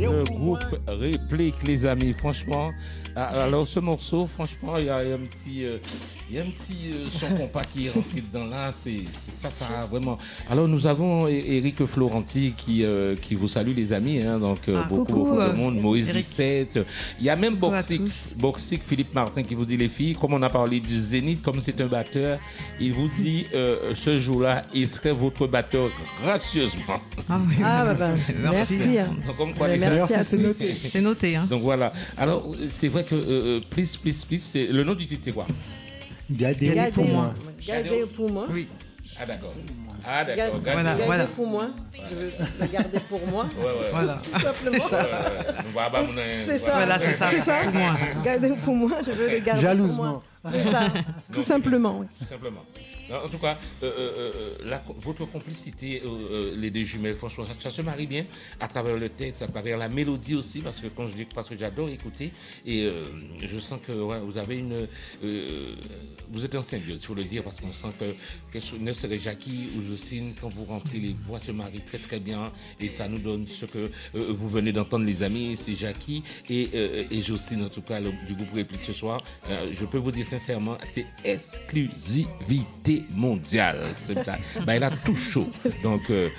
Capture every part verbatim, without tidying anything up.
Le groupe Réplique, les amis, franchement. Alors, ce morceau, franchement, il y a un petit, euh, il y a un petit euh, son compas qui est rentré dedans là. C'est, c'est ça, ça a vraiment. Alors, nous avons Éric Florenti qui, euh, qui vous salue, les amis. Hein, donc, ah, beaucoup, coucou, beaucoup de monde. Euh, Maurice Dussette. Il y a même Boxic, Boxic, Philippe Martin qui vous dit, les filles, comme on a parlé du Zénith, comme c'est un batteur, il vous dit euh, ce jour-là, il serait votre batteur gracieusement. Ah, oui, ah bah, bah, merci. merci. Hein. Donc, comme quoi, ouais, les merci, à c'est noté. C'est noté. Hein. Donc voilà. Alors, c'est vrai que euh, Please, Please, Please, le nom du titre, c'est quoi? Gardez pour moi. Gardez pour moi. Oui. Ah d'accord. Ah d'accord. Gardez voilà, voilà. pour moi. Je veux le garder pour moi. Ouais, ouais. Voilà. Tout simplement. C'est ça. C'est ça. Voilà, c'est ça. C'est ça. Pour moi. Gardez pour moi. Je veux le garder Jalousement. pour moi. C'est ça. Tout simplement. Oui. Tout simplement. Non, en tout cas, euh, euh, la, votre complicité, euh, euh, les deux jumelles, franchement, ça, ça se marie bien à travers le texte, à travers la mélodie aussi, parce que quand je dis parce que j'adore écouter, et euh, je sens que ouais, vous avez une, euh, vous êtes en symbiose, il faut le dire, parce qu'on sent que, que ne serait Jackie ou Jocelyne, quand vous rentrez, les voix se marient très très bien, et ça nous donne ce que euh, vous venez d'entendre, les amis, c'est Jackie et, euh, et Jocelyne, en tout cas, le, du groupe Réplique ce soir. Euh, je peux vous dire sincèrement, c'est exclusivité mondial. Ben, il a tout chaud. Donc, euh,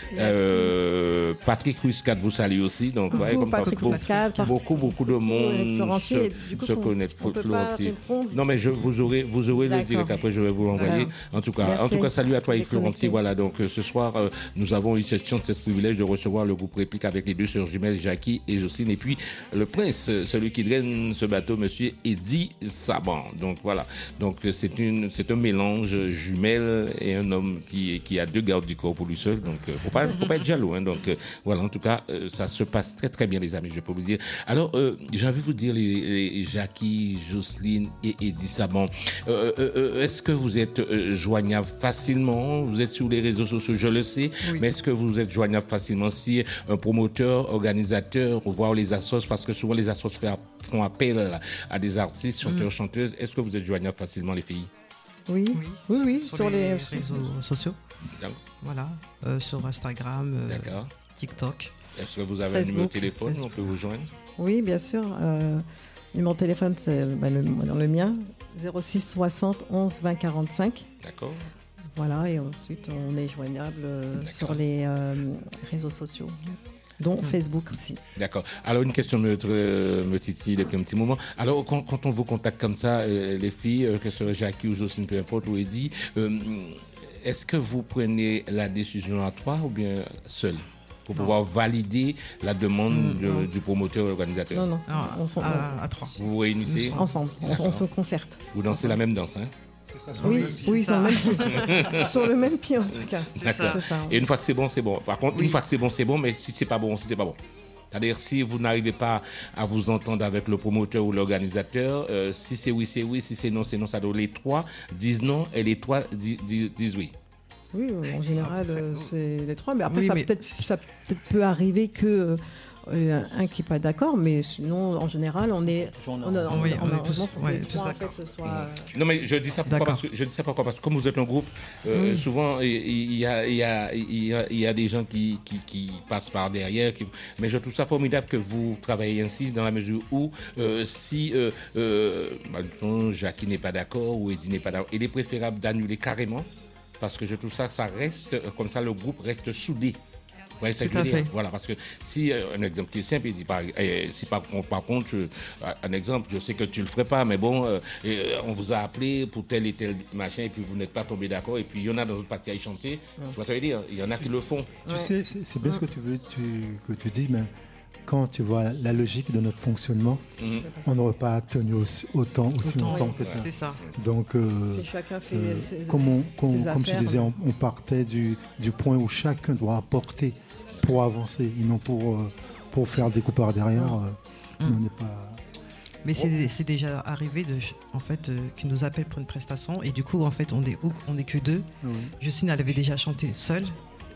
euh, Patrick Ruscat vous salue aussi. Donc, beaucoup, ouais, comme Patrick beaucoup, Ruscat, beaucoup, beaucoup de monde se, se connaît. Florenti. Non, mais je, vous aurez, vous aurez le direct. Après, je vais vous l'envoyer. En tout cas, Merci. en tout cas, salut à toi, Yves Florenti. Voilà. Donc, euh, ce soir, euh, nous avons eu cette chance, ce privilège de recevoir le groupe Réplique avec les deux sœurs jumelles, Jackie et Jocelyne. Et puis, le prince, celui qui draine ce bateau, monsieur Eddie Saban. Donc, voilà. Donc, c'est une, c'est un mélange jumelle et un homme qui, qui a deux gardes du corps pour lui seul, donc il euh, ne faut pas, faut pas être jaloux. Hein, donc euh, voilà, en tout cas, euh, ça se passe très très bien, les amis, je peux vous dire. Alors, euh, j'ai envie de vous dire, les, les Jackie, Jocelyne et Eddie Saban, euh, euh, est-ce que vous êtes euh, joignable facilement? Vous êtes sur les réseaux sociaux, je le sais, oui. Mais est-ce que vous êtes joignable facilement si un promoteur, organisateur, ou voir les assos, parce que souvent les assos font appel à des artistes, chanteurs, mmh. chanteuses, est-ce que vous êtes joignable facilement, les filles? Oui, oui, oui, oui, sur, sur les, les réseaux sociaux. Donc. Voilà, euh, sur Instagram, euh, TikTok. Est-ce que vous avez Facebook, un numéro de téléphone où on peut vous joindre? Oui, bien sûr. Euh, numéro de téléphone, c'est bah, le, le mien, zéro six soixante onze vingt quarante-cinq. D'accord. Voilà, et ensuite on est joignable euh, sur les euh, réseaux sociaux, dont mmh. Facebook aussi. D'accord. Alors, une question me, euh, me titille depuis un petit moment. Alors, quand, quand on vous contacte comme ça, euh, les filles, euh, que ce soit Jackie ou Jocelyne, peu importe, ou Eddie, euh, est-ce que vous prenez la décision à trois ou bien seul pour non. pouvoir valider la demande mmh, de, du promoteur ou l'organisateur? Non, non, ah, on s'en, à, à trois. Vous vous réunissez ensemble, on, on se concerte. Vous dansez la même danse, hein? Ça, oui, oui, sur le même pied. Sur le même pied, en tout cas. D'accord. C'est ça, oui. Et une fois que c'est bon, c'est bon. Par contre, oui. une fois que c'est bon, c'est bon, mais si c'est pas bon, c'est pas bon. C'est-à-dire, si vous n'arrivez pas à vous entendre avec le promoteur ou l'organisateur, euh, si c'est oui, c'est oui, si c'est non, c'est non, ça doit les trois disent non et les trois disent, disent, disent oui. Oui, en général, euh, c'est les trois. Mais après, oui, ça, mais... Peut-être, ça peut-être peut arriver que... Euh, un qui n'est pas d'accord, mais sinon, en général, on est. On, on, on, oui, on, on est tous, pour ouais, tous trois, en fait, ce soit... Non, mais je dis ça pourquoi parce que, je dis ça pourquoi parce que comme vous êtes un groupe, euh, oui. souvent, il y a, il y, a, il y, a, il y a des gens qui, qui, qui passent par derrière. Qui... Mais je trouve ça formidable que vous travaillez ainsi, dans la mesure où, euh, si euh, euh, bah, Jackie n'est pas d'accord ou Eddie n'est pas d'accord, il est préférable d'annuler carrément, parce que je trouve ça, ça reste, comme ça, le groupe reste soudé. Ouais, c'est Tout à fait. Voilà, parce que si, euh, un exemple qui est simple, il dit, par, euh, si par, par contre, euh, un exemple, je sais que tu le ferais pas, mais bon, euh, euh, on vous a appelé pour tel et tel machin, et puis vous n'êtes pas tombé d'accord, et puis il y en a dans votre partie à y chanter, ouais. Tu vois ce que ça veut dire? Il y en a qui le font. Tu ouais. sais, c'est, c'est bien ouais. ce que tu veux, tu, que tu dis, mais quand tu vois la logique de notre fonctionnement, mm-hmm. on n'aurait pas tenu aussi, autant, aussi autant, longtemps oui. que ça. C'est ça. Donc, euh, c'est chacun fait euh, ses, comme, on, comme, ses comme tu disais, on, on partait du, du point où chacun doit apporter pour avancer, et non pour, euh, pour faire des coupards derrière. Euh, mm. On n'est pas... Mais c'est, c'est déjà arrivé de, en fait, euh, qu'ils nous appellent pour une prestation, et du coup, en fait, on est, on est que deux. Oui. Jocelyne, elle avait déjà chanté seule.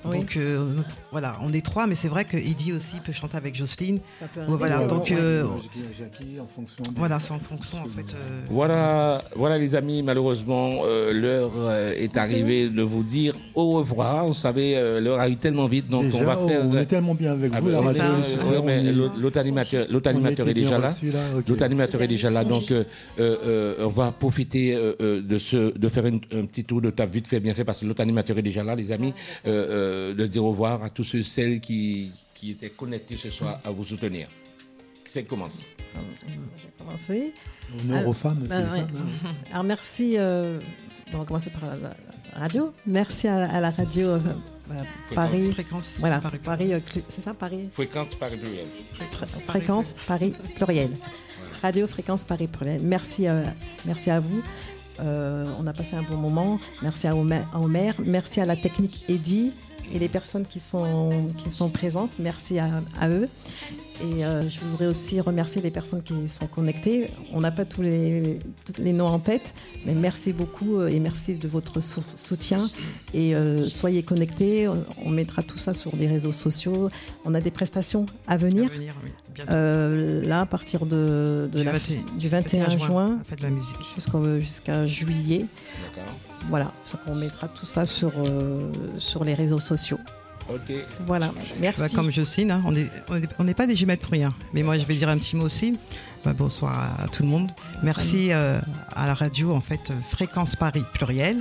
Oui. Donc euh, voilà, on est trois, mais c'est vrai que Eddy aussi peut chanter avec Jocelyne. Voilà, donc euh, Jackie, en fonction. De... Voilà, c'est en fonction en fait. Euh... Voilà, voilà les amis, malheureusement euh, l'heure euh, est arrivée de vous dire au revoir. Vous savez, euh, l'heure a eu tellement vite, donc déjà, on va oh, faire. On est tellement bien avec ah vous, ben, la radio. Ouais, mais l'autre animateur, l'autre animateur est déjà là. là okay. L'autre animateur est déjà là, donc euh, euh, on va profiter euh, de ce, de faire une, un petit tour de table vite fait, bien fait, parce que l'autre animateur est déjà là, les amis. Euh, euh, de dire au revoir à tous ceux et celles qui, qui étaient connectés ce soir à vous soutenir. Qui c'est qui commence? Je vais commencer. Honneur aux femmes. Ben, ouais. Alors merci, euh, on va commencer par la, la radio. Merci à, à la radio euh, Fréquence. Paris. Fréquence. Voilà, Paris. Paris, euh, c'est ça, Paris. Fréquence Paris pluriel. Fréquence, Fréquence Paris pluriel. Radio Fréquence Paris pluriel. Merci, euh, merci à vous. Euh, on a passé un bon moment. Merci à Omer, à Omer. Merci à la technique Eddy et les personnes qui sont, qui sont présentes. Merci à, à eux. Et euh, je voudrais aussi remercier les personnes qui sont connectées. On n'a pas tous les, tous les noms en tête, mais merci beaucoup et merci de votre soutien. Et euh, soyez connectés. On mettra tout ça sur les réseaux sociaux. On a des prestations à venir. À venir oui. Euh, là, à partir de, de du, la, vingt, du vingt et un juin, la fête de la musique. Jusqu'à, jusqu'à juillet. D'accord. Voilà, on mettra tout ça sur, euh, sur les réseaux sociaux. Ok. Voilà, merci. Bah, comme Jocelyne, hein, on n'est on est, on est pas des jumelles pour rien. Mais moi, je vais dire un petit mot aussi. Bah, bonsoir à tout le monde. Merci euh, à la radio, en fait, Fréquence Paris pluriel,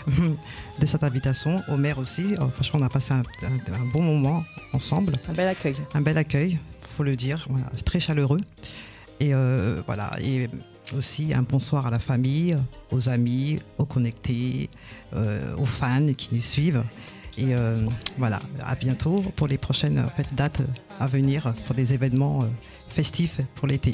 de cette invitation. Au maire aussi. Oh, franchement, on a passé un, un, un bon moment ensemble. Un bel accueil. Un bel accueil, il faut le dire. Voilà, très chaleureux. Et euh, voilà. Et aussi un bonsoir à la famille, aux amis, aux connectés, euh, aux fans qui nous suivent. Et euh, voilà, à bientôt pour les prochaines en fait, dates à venir pour des événements euh, festifs pour l'été.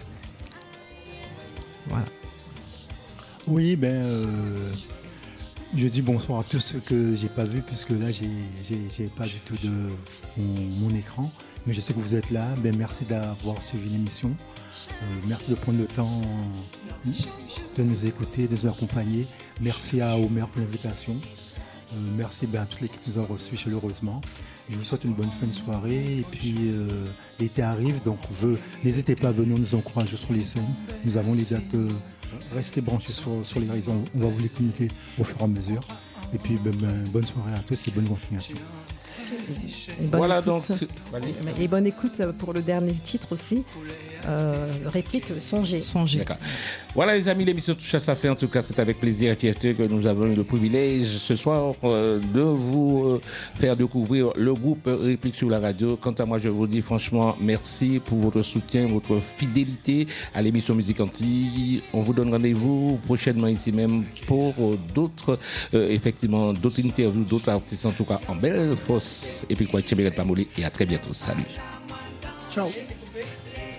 Voilà. Oui, ben, euh, je dis bonsoir à tous ceux que j'ai pas vus puisque là j'ai, j'ai, j'ai pas du tout de mon, mon écran, mais je sais que vous êtes là. Ben, merci d'avoir suivi l'émission. Euh, merci de prendre le temps de nous écouter, de nous accompagner. Merci à Omer pour l'invitation. Euh, merci ben, à toute l'équipe qui nous a reçus chaleureusement. Je vous souhaite une bonne fin de soirée. Et puis euh, l'été arrive, donc veut, n'hésitez pas à venir nous encourager sur les scènes. Nous avons les dates. Euh, restez branchés sur, sur les réseaux. On va vous les communiquer au fur et à mesure. Et puis ben, ben, bonne soirée à tous et bonne continuation. Voilà écoute, donc. Et bonne écoute pour le dernier titre aussi. Euh, réplique Songez. Songez. D'accord. Voilà les amis, l'émission touche à sa fin. En tout cas, c'est avec plaisir et fierté que nous avons eu le privilège ce soir euh, de vous euh, faire découvrir le groupe Réplique sur la radio. Quant à moi, je vous dis franchement merci pour votre soutien, votre fidélité à l'émission Musique Antilles. On vous donne rendez-vous prochainement ici même pour euh, d'autres, euh, effectivement, d'autres interviews, d'autres artistes en tout cas en belle poste. Et puis quoi, Tchéberet Pamoli et à très bientôt. Salut. Ciao.